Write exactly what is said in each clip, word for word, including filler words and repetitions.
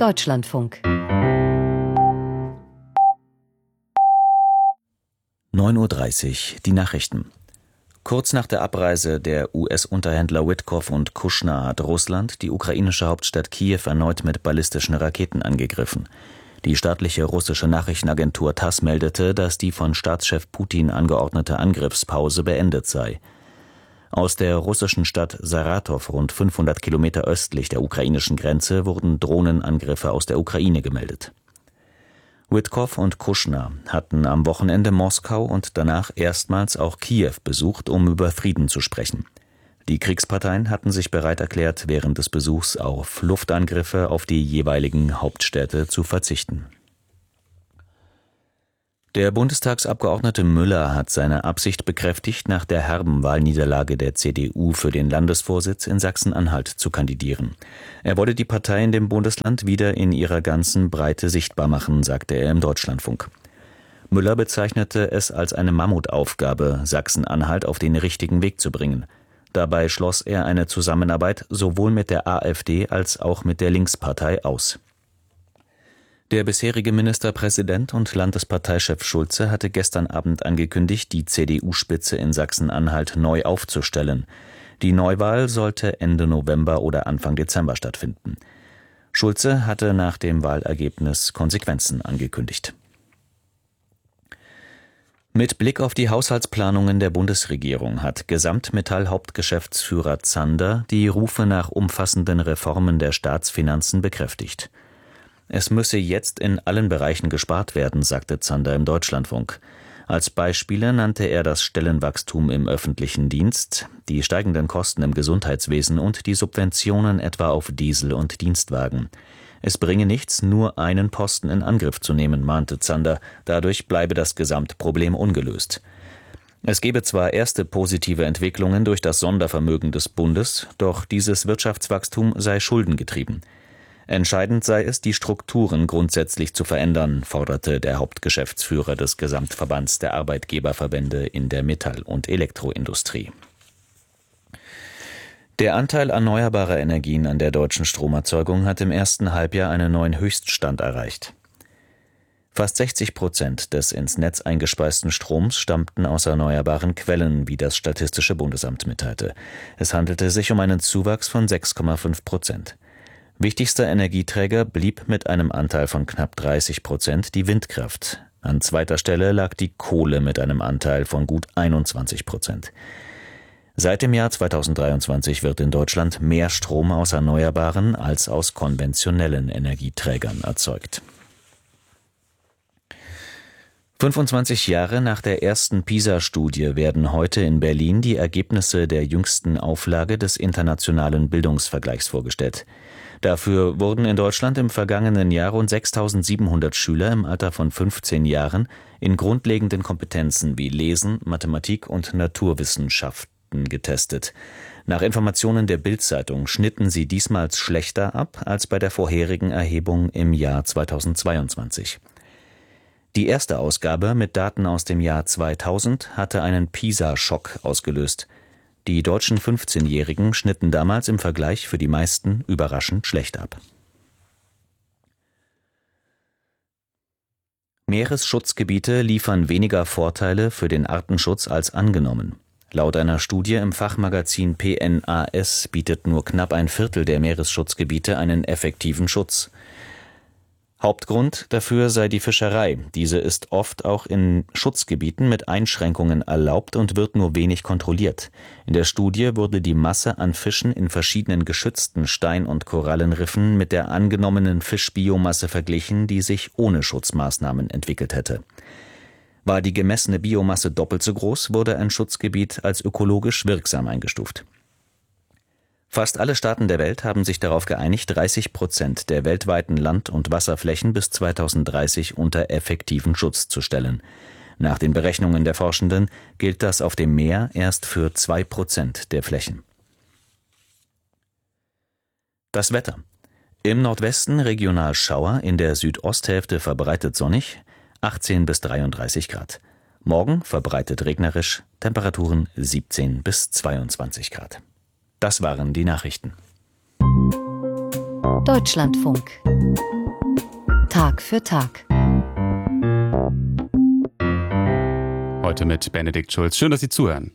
Deutschlandfunk. neun Uhr dreißig, die Nachrichten. Kurz nach der Abreise der U S-Unterhändler Witkoff und Kushner hat Russland die ukrainische Hauptstadt Kiew erneut mit ballistischen Raketen angegriffen. Die staatliche russische Nachrichtenagentur TASS meldete, dass die von Staatschef Putin angeordnete Angriffspause beendet sei. Aus der russischen Stadt Saratow, rund fünfhundert Kilometer östlich der ukrainischen Grenze, wurden Drohnenangriffe aus der Ukraine gemeldet. Witkoff und Kushner hatten am Wochenende Moskau und danach erstmals auch Kiew besucht, um über Frieden zu sprechen. Die Kriegsparteien hatten sich bereit erklärt, während des Besuchs auf Luftangriffe auf die jeweiligen Hauptstädte zu verzichten. Der Bundestagsabgeordnete Müller hat seine Absicht bekräftigt, nach der herben Wahlniederlage der C D U für den Landesvorsitz in Sachsen-Anhalt zu kandidieren. Er wolle die Partei in dem Bundesland wieder in ihrer ganzen Breite sichtbar machen, sagte er im Deutschlandfunk. Müller bezeichnete es als eine Mammutaufgabe, Sachsen-Anhalt auf den richtigen Weg zu bringen. Dabei schloss er eine Zusammenarbeit sowohl mit der AfD als auch mit der Linkspartei aus. Der bisherige Ministerpräsident und Landesparteichef Schulze hatte gestern Abend angekündigt, die C D U-Spitze in Sachsen-Anhalt neu aufzustellen. Die Neuwahl sollte Ende November oder Anfang Dezember stattfinden. Schulze hatte nach dem Wahlergebnis Konsequenzen angekündigt. Mit Blick auf die Haushaltsplanungen der Bundesregierung hat Gesamtmetall-Hauptgeschäftsführer Zander die Rufe nach umfassenden Reformen der Staatsfinanzen bekräftigt. Es müsse jetzt in allen Bereichen gespart werden, sagte Zander im Deutschlandfunk. Als Beispiele nannte er das Stellenwachstum im öffentlichen Dienst, die steigenden Kosten im Gesundheitswesen und die Subventionen etwa auf Diesel und Dienstwagen. Es bringe nichts, nur einen Posten in Angriff zu nehmen, mahnte Zander. Dadurch bleibe das Gesamtproblem ungelöst. Es gebe zwar erste positive Entwicklungen durch das Sondervermögen des Bundes, doch dieses Wirtschaftswachstum sei schuldengetrieben. Entscheidend sei es, die Strukturen grundsätzlich zu verändern, forderte der Hauptgeschäftsführer des Gesamtverbands der Arbeitgeberverbände in der Metall- und Elektroindustrie. Der Anteil erneuerbarer Energien an der deutschen Stromerzeugung hat im ersten Halbjahr einen neuen Höchststand erreicht. Fast sechzig Prozent des ins Netz eingespeisten Stroms stammten aus erneuerbaren Quellen, wie das Statistische Bundesamt mitteilte. Es handelte sich um einen Zuwachs von sechs Komma fünf Prozent. Wichtigster Energieträger blieb mit einem Anteil von knapp dreißig Prozent die Windkraft. An zweiter Stelle lag die Kohle mit einem Anteil von gut einundzwanzig Prozent. Seit dem Jahr zweitausenddreiundzwanzig wird in Deutschland mehr Strom aus erneuerbaren als aus konventionellen Energieträgern erzeugt. fünfundzwanzig Jahre nach der ersten PISA-Studie werden heute in Berlin die Ergebnisse der jüngsten Auflage des internationalen Bildungsvergleichs vorgestellt. Dafür wurden in Deutschland im vergangenen Jahr rund sechstausendsiebenhundert Schüler im Alter von fünfzehn Jahren in grundlegenden Kompetenzen wie Lesen, Mathematik und Naturwissenschaften getestet. Nach Informationen der Bild-Zeitung schnitten sie diesmal schlechter ab als bei der vorherigen Erhebung im Jahr zweitausendzweiundzwanzig. Die erste Ausgabe mit Daten aus dem Jahr zweitausend hatte einen PISA-Schock ausgelöst. Die deutschen fünfzehnjährigen schnitten damals im Vergleich für die meisten überraschend schlecht ab. Meeresschutzgebiete liefern weniger Vorteile für den Artenschutz als angenommen. Laut einer Studie im Fachmagazin P N A S bietet nur knapp ein Viertel der Meeresschutzgebiete einen effektiven Schutz. Hauptgrund dafür sei die Fischerei. Diese ist oft auch in Schutzgebieten mit Einschränkungen erlaubt und wird nur wenig kontrolliert. In der Studie wurde die Masse an Fischen in verschiedenen geschützten Stein- und Korallenriffen mit der angenommenen Fischbiomasse verglichen, die sich ohne Schutzmaßnahmen entwickelt hätte. War die gemessene Biomasse doppelt so groß, wurde ein Schutzgebiet als ökologisch wirksam eingestuft. Fast alle Staaten der Welt haben sich darauf geeinigt, dreißig Prozent der weltweiten Land- und Wasserflächen bis zweitausenddreißig unter effektiven Schutz zu stellen. Nach den Berechnungen der Forschenden gilt das auf dem Meer erst für zwei Prozent der Flächen. Das Wetter. Im Nordwesten regional Schauer, in der Südosthälfte verbreitet sonnig, achtzehn bis dreiunddreißig Grad. Morgen verbreitet regnerisch, Temperaturen siebzehn bis zweiundzwanzig Grad. Das waren die Nachrichten. Deutschlandfunk. Tag für Tag. Heute mit Benedikt Schulz. Schön, dass Sie zuhören.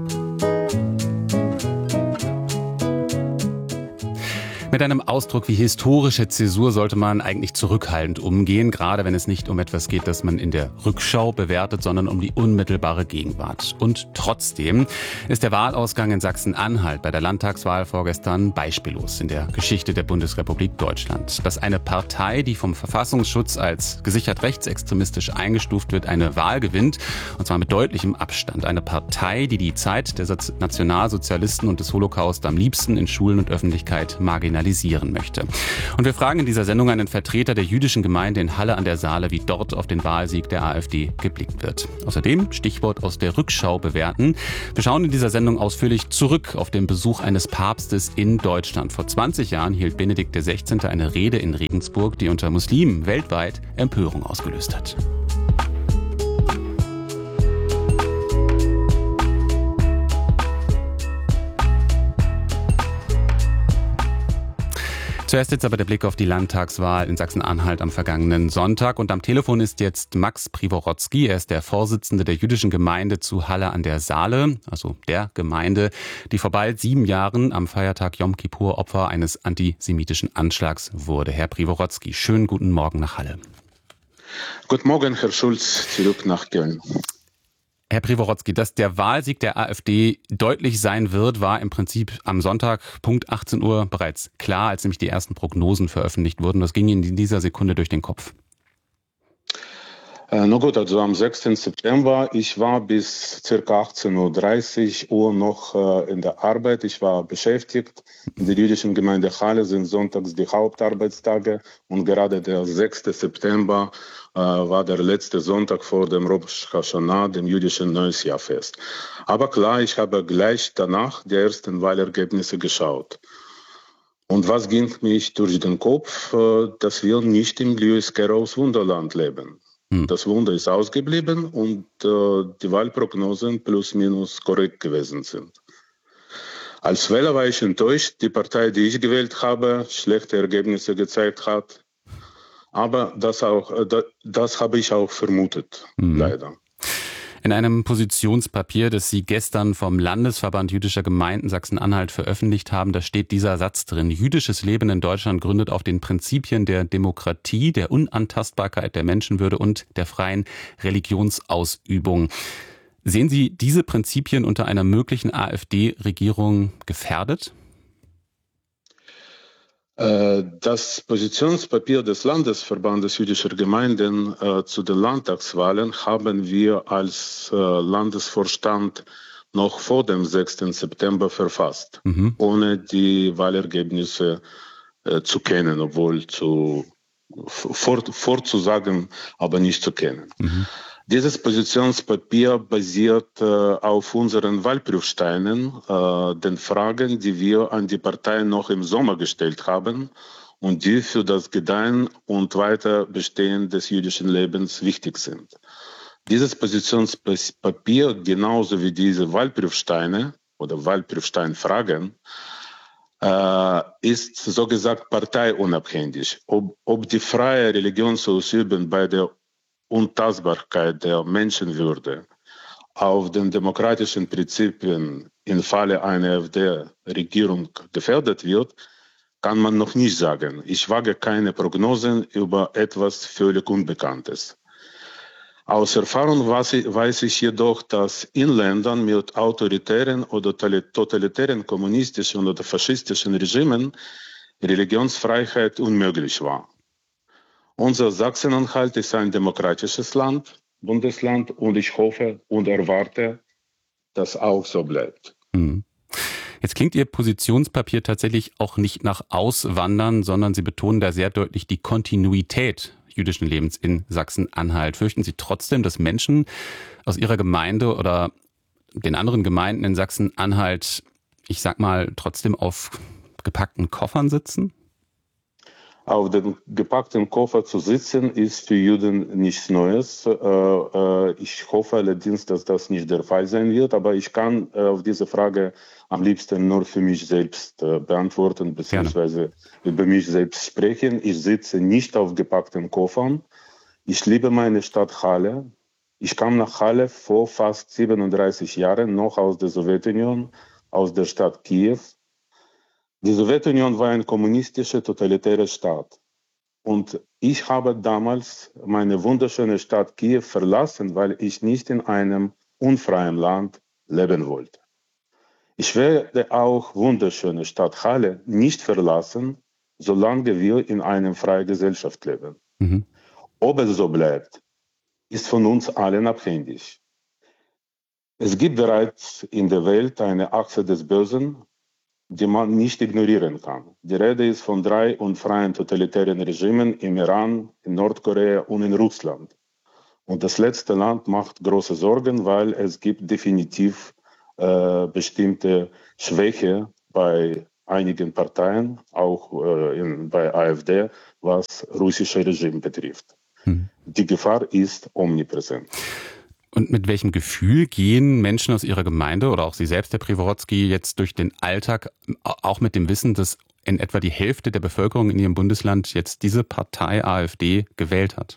Mit einem Ausdruck wie historische Zäsur sollte man eigentlich zurückhaltend umgehen, gerade wenn es nicht um etwas geht, das man in der Rückschau bewertet, sondern um die unmittelbare Gegenwart. Und trotzdem ist der Wahlausgang in Sachsen-Anhalt bei der Landtagswahl vorgestern beispiellos in der Geschichte der Bundesrepublik Deutschland. Dass eine Partei, die vom Verfassungsschutz als gesichert rechtsextremistisch eingestuft wird, eine Wahl gewinnt, und zwar mit deutlichem Abstand. Eine Partei, die die Zeit der Nationalsozialisten und des Holocaust am liebsten in Schulen und Öffentlichkeit marginalisiert möchte. Und wir fragen in dieser Sendung einen Vertreter der jüdischen Gemeinde in Halle an der Saale, wie dort auf den Wahlsieg der AfD geblickt wird. Außerdem Stichwort aus der Rückschau bewerten. Wir schauen in dieser Sendung ausführlich zurück auf den Besuch eines Papstes in Deutschland. Vor zwanzig Jahren hielt Benedikt der Sechzehnte eine Rede in Regensburg, die unter Muslimen weltweit Empörung ausgelöst hat. Zuerst jetzt aber der Blick auf die Landtagswahl in Sachsen-Anhalt am vergangenen Sonntag. Und am Telefon ist jetzt Max Privorotsky. Er ist der Vorsitzende der jüdischen Gemeinde zu Halle an der Saale, also der Gemeinde, die vor bald sieben Jahren am Feiertag Jom Kippur Opfer eines antisemitischen Anschlags wurde. Herr Privorotsky, schönen guten Morgen nach Halle. Guten Morgen, Herr Schulz, zurück nach Köln. Herr Privorotsky, dass der Wahlsieg der AfD deutlich sein wird, war im Prinzip am Sonntag Punkt achtzehn Uhr bereits klar, als nämlich die ersten Prognosen veröffentlicht wurden. Was ging Ihnen in dieser Sekunde durch den Kopf? Äh, na gut, also am sechsten September, ich war bis ca. achtzehn Uhr dreißig noch äh, in der Arbeit. Ich war beschäftigt. In der jüdischen Gemeinde Halle sind sonntags die Hauptarbeitstage und gerade der sechste September äh, war der letzte Sonntag vor dem Rosh Hashanah, dem jüdischen Neujahrsfest. Aber klar, ich habe gleich danach die ersten Wahlergebnisse geschaut. Und was ging mich durch den Kopf, äh, dass wir nicht im Lewis Carrolls Wunderland leben. Das Wunder ist ausgeblieben und äh, die Wahlprognosen plus minus korrekt gewesen sind. Als Wähler war ich enttäuscht, die Partei, die ich gewählt habe, schlechte Ergebnisse gezeigt hat. Aber das, auch, äh, das, das habe ich auch vermutet, mhm. leider. In einem Positionspapier, das Sie gestern vom Landesverband jüdischer Gemeinden Sachsen-Anhalt veröffentlicht haben, da steht dieser Satz drin: Jüdisches Leben in Deutschland gründet auf den Prinzipien der Demokratie, der Unantastbarkeit der Menschenwürde und der freien Religionsausübung. Sehen Sie diese Prinzipien unter einer möglichen AfD-Regierung gefährdet? Das Positionspapier des Landesverbandes jüdischer Gemeinden äh, zu den Landtagswahlen haben wir als äh, Landesvorstand noch vor dem sechsten September verfasst, mhm. ohne die Wahlergebnisse äh, zu kennen, obwohl zu, vor, vorzusagen, aber nicht zu kennen. Mhm. Dieses Positionspapier basiert äh, auf unseren Wahlprüfsteinen, äh, den Fragen, die wir an die Partei noch im Sommer gestellt haben und die für das Gedeihen und Weiterbestehen des jüdischen Lebens wichtig sind. Dieses Positionspapier, genauso wie diese Wahlprüfsteine oder Wahlprüfsteinfragen, äh, ist so gesagt parteiunabhängig. Ob, ob die freie Religionsausübung bei der Untastbarkeit der Menschenwürde auf den demokratischen Prinzipien im Falle einer AfD-Regierung gefährdet wird, kann man noch nicht sagen. Ich wage keine Prognosen über etwas völlig Unbekanntes. Aus Erfahrung weiß ich jedoch, dass in Ländern mit autoritären oder totalitären kommunistischen oder faschistischen Regimen Religionsfreiheit unmöglich war. Unser Sachsen-Anhalt ist ein demokratisches Land, Bundesland, und ich hoffe und erwarte, dass auch so bleibt. Hm. Jetzt klingt Ihr Positionspapier tatsächlich auch nicht nach Auswandern, sondern Sie betonen da sehr deutlich die Kontinuität jüdischen Lebens in Sachsen-Anhalt. Fürchten Sie trotzdem, dass Menschen aus Ihrer Gemeinde oder den anderen Gemeinden in Sachsen-Anhalt, ich sag mal, trotzdem auf gepackten Koffern sitzen? Auf dem gepackten Koffer zu sitzen, ist für Juden nichts Neues. Äh, äh, ich hoffe allerdings, dass das nicht der Fall sein wird. Aber ich kann äh, auf diese Frage am liebsten nur für mich selbst äh, beantworten, beziehungsweise über mich selbst sprechen. Ich sitze nicht auf gepackten Koffern. Ich liebe meine Stadt Halle. Ich kam nach Halle vor fast siebenunddreißig Jahren noch aus der Sowjetunion, aus der Stadt Kiew. Die Sowjetunion war ein kommunistischer, totalitärer Staat. Und ich habe damals meine wunderschöne Stadt Kiew verlassen, weil ich nicht in einem unfreien Land leben wollte. Ich werde auch wunderschöne Stadt Halle nicht verlassen, solange wir in einer freien Gesellschaft leben. Mhm. Ob es so bleibt, ist von uns allen abhängig. Es gibt bereits in der Welt eine Achse des Bösen, die man nicht ignorieren kann. Die Rede ist von drei unfreien totalitären Regimen im Iran, in Nordkorea und in Russland. Und das letzte Land macht große Sorgen, weil es gibt definitiv äh, bestimmte Schwäche bei einigen Parteien, auch äh, in, bei AfD, was russische Regime betrifft. Hm. Die Gefahr ist omnipräsent. Und mit welchem Gefühl gehen Menschen aus ihrer Gemeinde oder auch Sie selbst, Herr Prieworowski, jetzt durch den Alltag, auch mit dem Wissen, dass in etwa die Hälfte der Bevölkerung in Ihrem Bundesland jetzt diese Partei AfD gewählt hat?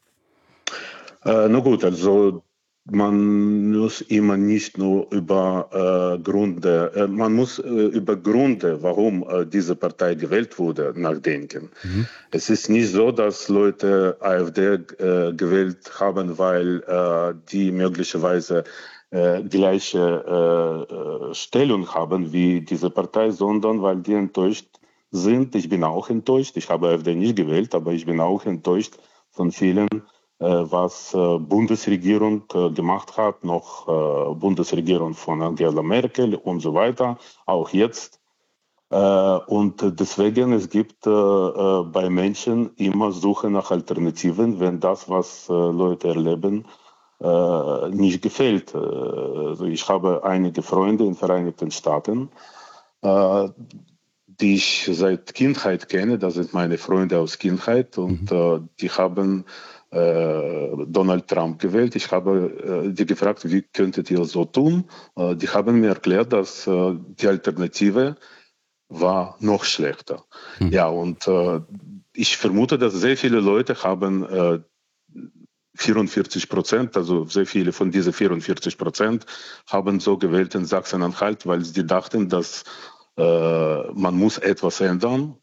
Äh, na gut, also man muss immer nicht nur über äh, Gründe, äh, man muss äh, über Gründe, warum äh, diese Partei gewählt wurde, nachdenken. Mhm. Es ist nicht so, dass Leute AfD äh, gewählt haben, weil äh, die möglicherweise äh, gleiche äh, Stellung haben wie diese Partei, sondern weil die enttäuscht sind. Ich bin auch enttäuscht. Ich habe AfD nicht gewählt, aber ich bin auch enttäuscht von vielen, was äh, Bundesregierung äh, gemacht hat, noch äh, Bundesregierung von Angela Merkel und so weiter, auch jetzt. Äh, und deswegen, es gibt äh, äh, bei Menschen immer Suche nach Alternativen, wenn das, was äh, Leute erleben, äh, nicht gefällt. Äh, also ich habe einige Freunde in den Vereinigten Staaten, äh, die ich seit Kindheit kenne. Das sind meine Freunde aus Kindheit und mhm. äh, die haben Donald Trump gewählt. Ich habe äh, die gefragt, wie könntet ihr so tun? Äh, die haben mir erklärt, dass äh, die Alternative war noch schlechter. Hm. Ja, und äh, ich vermute, dass sehr viele Leute haben äh, vierundvierzig Prozent, also sehr viele von diesen vierundvierzig Prozent haben so gewählt in Sachsen-Anhalt, weil sie dachten, dass äh, man muss etwas ändern.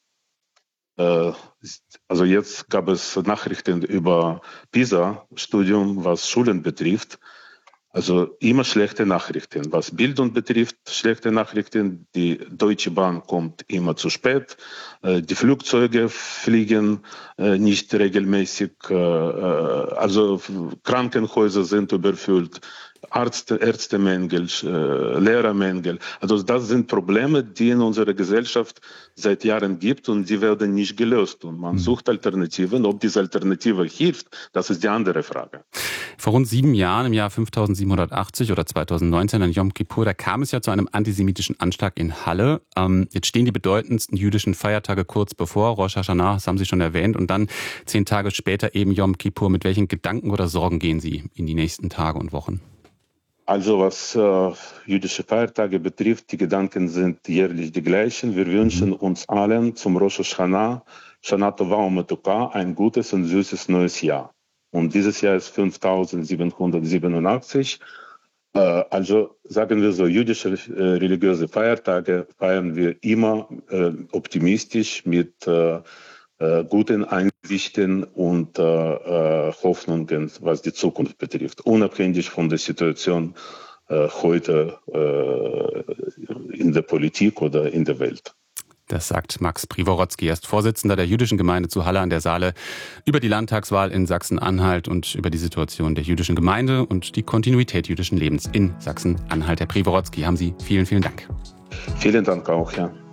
Also jetzt gab es Nachrichten über PISA-Studium, was Schulen betrifft. Also immer schlechte Nachrichten. Was Bildung betrifft, schlechte Nachrichten. Die Deutsche Bahn kommt immer zu spät. Die Flugzeuge fliegen nicht regelmäßig. Also Krankenhäuser sind überfüllt. Ärzte, Ärztemängel, äh, Lehrermängel. Also das sind Probleme, die in unserer Gesellschaft seit Jahren gibt und die werden nicht gelöst. Und man mhm. sucht Alternativen. Ob diese Alternative hilft, das ist die andere Frage. Vor rund sieben Jahren, im Jahr fünftausendsiebenhundertachtzig oder zweitausendneunzehn an Yom Kippur, da kam es ja zu einem antisemitischen Anschlag in Halle. Ähm, jetzt stehen die bedeutendsten jüdischen Feiertage kurz bevor. Rosh Hashanah, das haben Sie schon erwähnt. Und dann zehn Tage später eben Yom Kippur. Mit welchen Gedanken oder Sorgen gehen Sie in die nächsten Tage und Wochen? Also was äh, jüdische Feiertage betrifft, die Gedanken sind jährlich die gleichen. Wir wünschen uns allen zum Rosh Hashanah, Shana Tova U'Metuka, ein gutes und süßes neues Jahr. Und dieses Jahr ist fünftausendsiebenhundertsiebenundachtzig. Äh, also sagen wir so, jüdische äh, religiöse Feiertage feiern wir immer äh, optimistisch mit äh, äh, guten Einsichten und äh, äh, Hoffnungen, was die Zukunft betrifft, unabhängig von der Situation äh, heute äh, in der Politik oder in der Welt. Das sagt Max Prieworowski, er ist Vorsitzender der jüdischen Gemeinde zu Halle an der Saale, über die Landtagswahl in Sachsen-Anhalt und über die Situation der jüdischen Gemeinde und die Kontinuität jüdischen Lebens in Sachsen-Anhalt. Herr Prieworowski, haben Sie vielen, vielen Dank. Vielen Dank auch, ja.